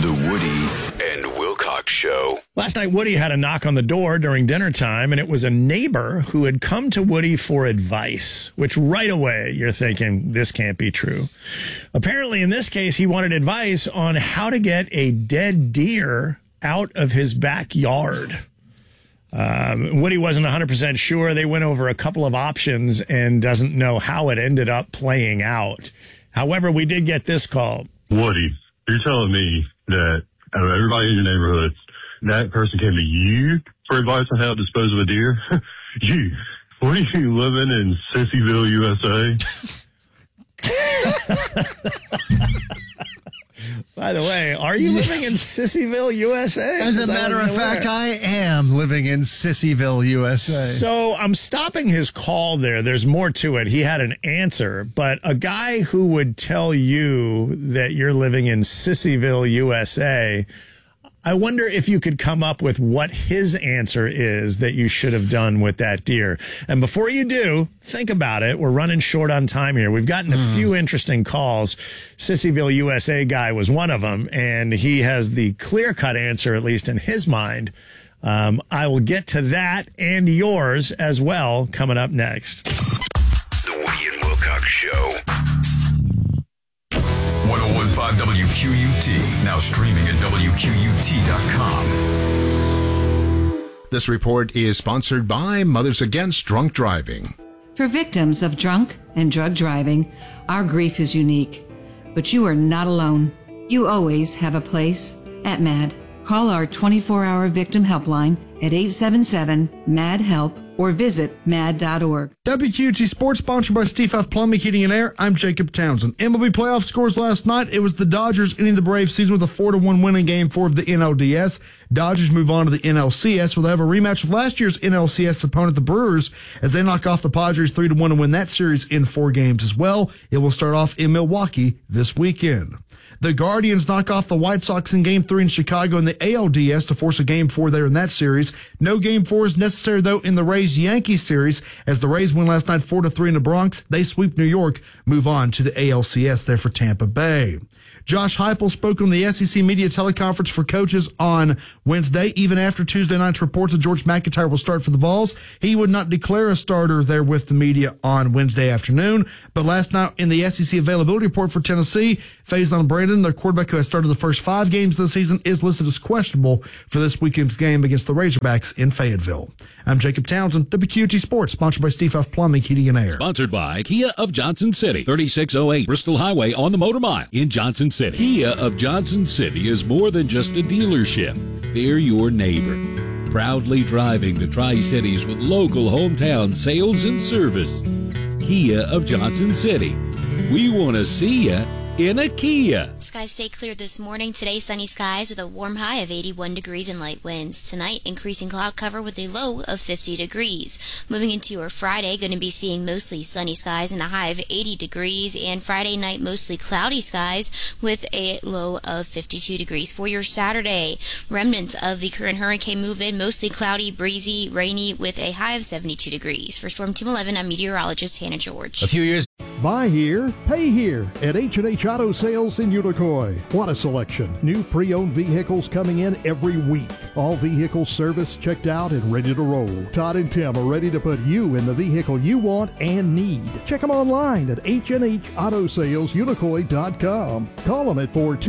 The Woody and Wilcox Show. Last night, Woody had a knock on the door during dinner time, and it was a neighbor who had come to Woody for advice, which right away you're thinking, this can't be true. Apparently, in this case, he wanted advice on how to get a dead deer out of his backyard. Woody wasn't 100% sure. They went over a couple of options and doesn't know how it ended up playing out. However, we did get this call. Woody, you're telling me that out of everybody in your neighborhood, that person came to you for advice on how to dispose of a deer? You. What are you living in Sissyville, USA? By the way, are you living in Sissyville, USA? As a matter of fact, I am living in Sissyville, USA. So I'm stopping his call there. There's more to it. He had an answer, but a guy who would tell you that you're living in Sissyville, USA, I wonder if you could come up with what his answer is that you should have done with that deer. And before you do, think about it. We're running short on time here. We've gotten a few interesting calls. Sissyville, USA guy was one of them, and he has the clear-cut answer, at least in his mind. I will get to that and yours as well coming up next. The Woody and Wilcox Show. 101.5 WQUT, now streaming at WQUT.com. This report is sponsored by Mothers Against Drunk Driving. For victims of drunk and drug driving, our grief is unique. But you are not alone. You always have a place at MAD. Call our 24-hour victim helpline at 877-MAD-HELP or visit mad.org. WQT Sports, sponsored by Steve Huff Plumbing, Heating and Air. I'm Jacob Townsend. MLB playoff scores last night. It was the Dodgers ending the Braves season with a 4-1 win in Game 4 of the NLDS. Dodgers move on to the NLCS, where they have a rematch with last year's NLCS opponent, the Brewers, as they knock off the Padres 3-1 and win that series in 4 games as well. It will start off in Milwaukee this weekend. The Guardians knock off the White Sox in Game 3 in Chicago in the ALDS to force a Game 4 there in that series. No Game 4 is necessary, though, in the Rays-Yankees series, as the Rays win last night 4-3 in the Bronx. They sweep New York, move on to the ALCS there for Tampa Bay. Josh Heupel spoke on the SEC media teleconference for coaches on Wednesday. Even after Tuesday night's reports that George McIntyre will start for the Vols, he would not declare a starter there with the media on Wednesday afternoon. But last night in the SEC availability report for Tennessee, Faison Brandon, their quarterback who has started the first 5 games of the season, is listed as questionable for this weekend's game against the Razorbacks in Fayetteville. I'm Jacob Townsend, WQT Sports, sponsored by Steve Huff Plumbing, Heating and Air. Sponsored by Kia of Johnson City, 3608 Bristol Highway on the Motor Mile in Johnson City. Kia of Johnson City is more than just a dealership. They're your neighbor, proudly driving the Tri-Cities with local hometown sales and service. Kia of Johnson City. We want to see ya in a Kia. Skies stay clear this morning. Today, sunny skies with a warm high of 81 degrees and light winds. Tonight, increasing cloud cover with a low of 50 degrees. Moving into your Friday, going to be seeing mostly sunny skies and a high of 80 degrees. And Friday night, mostly cloudy skies with a low of 52 degrees. For your Saturday, remnants of the current hurricane move in, mostly cloudy, breezy, rainy with a high of 72 degrees. For Storm Team 11, I'm meteorologist Hannah George. A few years. Buy here, pay here at H&H Auto Sales in Unicoi. What a selection. New pre-owned vehicles coming in every week. All vehicles serviced, checked out, and ready to roll. Todd and Tim are ready to put you in the vehicle you want and need. Check them online at HNHAutosalesUnicoi.com. Call them at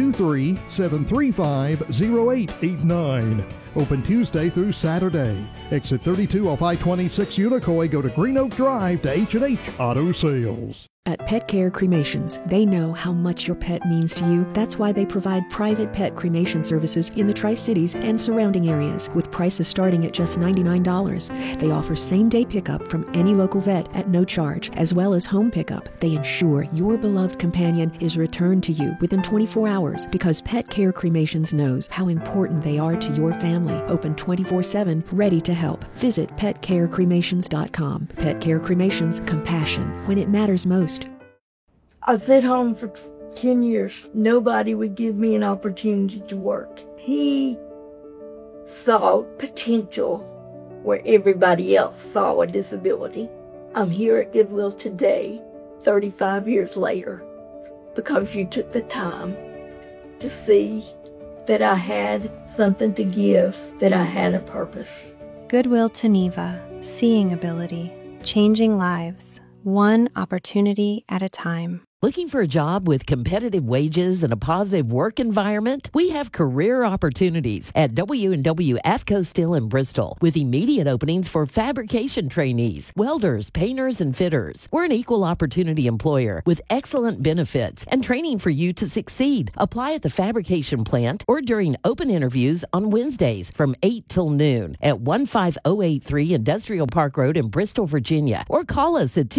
423-735-0889. Open Tuesday through Saturday. Exit 32 off I-26 Unicoi. Go to Green Oak Drive to H&H Auto Sales. At Pet Care Cremations, they know how much your pet means to you. That's why they provide private pet cremation services in the Tri-Cities and surrounding areas, with prices starting at just $99. They offer same-day pickup from any local vet at no charge, as well as home pickup. They ensure your beloved companion is returned to you within 24 hours, because Pet Care Cremations knows how important they are to your family. Open 24/7, ready to help. Visit PetCareCremations.com. Pet Care Cremations, compassion when it matters most. I've been home for 10 years. Nobody would give me an opportunity to work. He saw potential where everybody else saw a disability. I'm here at Goodwill today, 35 years later, because you took the time to see that I had something to give, that I had a purpose. Goodwill Geneva, seeing ability, changing lives, one opportunity at a time. Looking for a job with competitive wages and a positive work environment? We have career opportunities at W&W AFCO Steel in Bristol with immediate openings for fabrication trainees, welders, painters, and fitters. We're an equal opportunity employer with excellent benefits and training for you to succeed. Apply at the fabrication plant or during open interviews on Wednesdays from 8 till noon at 15083 Industrial Park Road in Bristol, Virginia, or call us at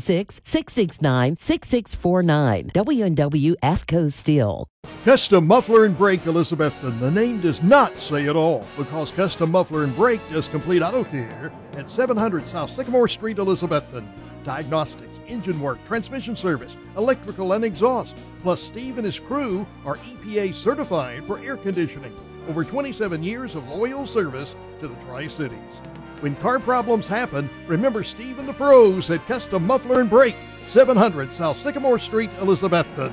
276-669-6649. W&W AFCO Steel. Custom Muffler and Brake Elizabethton. The name does not say it all because Custom Muffler and Brake does complete auto care at 700 South Sycamore Street, Elizabethton. Diagnostics, engine work, transmission service, electrical and exhaust. Plus, Steve and his crew are EPA certified for air conditioning. Over 27 years of loyal service to the Tri-Cities. When car problems happen, remember Steve and the pros at Custom Muffler and Brake. 700 South Sycamore Street, Elizabethton.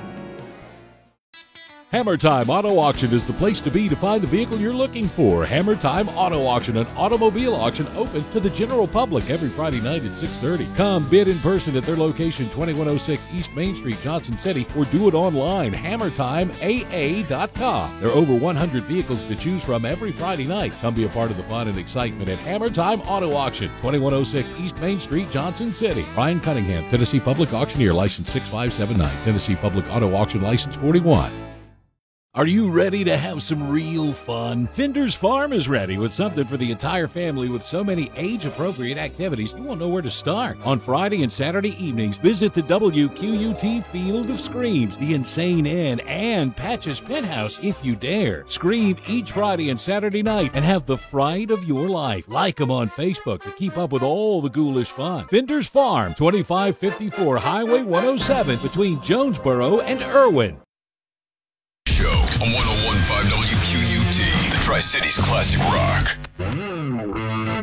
Hammer Time Auto Auction is the place to be to find the vehicle you're looking for. Hammer Time Auto Auction, an automobile auction open to the general public every Friday night at 6:30. Come bid in person at their location, 2106 East Main Street, Johnson City, or do it online, hammertimeaa.com. There are over 100 vehicles to choose from every Friday night. Come be a part of the fun and excitement at Hammer Time Auto Auction, 2106 East Main Street, Johnson City. Ryan Cunningham, Tennessee Public Auctioneer, license 6579, Tennessee Public Auto Auction, license 41. Are you ready to have some real fun? Finder's Farm is ready with something for the entire family with so many age-appropriate activities you won't know where to start. On Friday and Saturday evenings, visit the WQUT Field of Screams, the Insane Inn, and Patch's Penthouse if you dare. Scream each Friday and Saturday night and have the fright of your life. Like them on Facebook to keep up with all the ghoulish fun. Finder's Farm, 2554 Highway 107 between Jonesboro and Irwin. Show on 101.5 WQUT, the Tri-Cities Classic Rock.